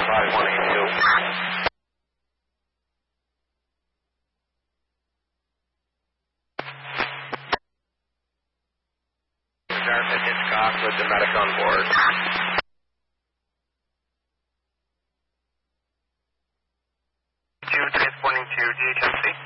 5182. Dartmouth Hitchcock with the medic on board. 2 transporting to GHMC.